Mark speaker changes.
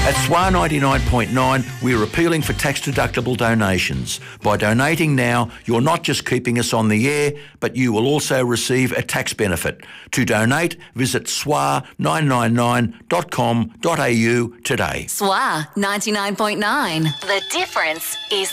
Speaker 1: At SWAR 99.9, we're appealing for tax-deductible donations. By donating now, you're not just keeping us on the air, but you will also receive a tax benefit. To donate, visit swar999.com.au today.
Speaker 2: SWAR 99.9. The difference is